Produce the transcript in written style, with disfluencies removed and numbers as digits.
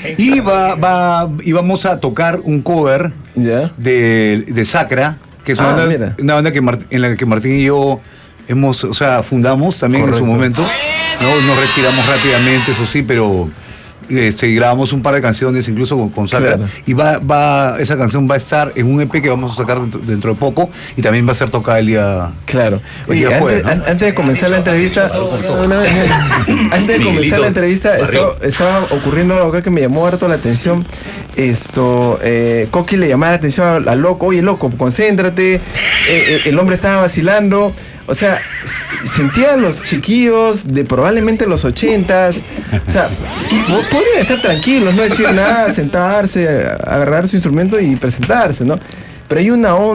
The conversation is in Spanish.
Y vamos a tocar un cover de Sacra, que es una banda en la que Martín y yo fundamos también. Correcto. En su momento. ¿No? Nos retiramos rápidamente, eso sí, pero grabamos un par de canciones incluso con Sacra. Claro. Y esa canción va a estar en un EP que vamos a sacar dentro de poco, y también va a ser tocada el día. Claro. Oye, antes de comenzar la entrevista, estaba ocurriendo algo acá que me llamó harto la atención. Coqui le llamaba la atención a Loco. Oye, Loco, concéntrate. El hombre estaba vacilando. O sea, sentía a los chiquillos de probablemente los 80s. O sea, podrían estar tranquilos, no decir nada, sentarse, agarrar su instrumento y presentarse, ¿no? Pero hay una onda